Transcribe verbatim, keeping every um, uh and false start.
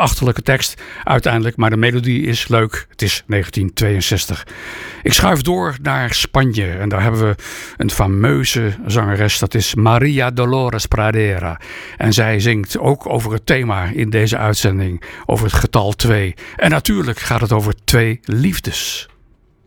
achterlijke tekst uiteindelijk, maar de melodie is leuk. Het is negentien tweeënzestig. Ik schuif door naar Spanje en daar hebben we een fameuze zangeres. Dat is Maria Dolores Pradera. En zij zingt ook over het thema in deze uitzending, over het getal twee. En natuurlijk gaat het over twee liefdes.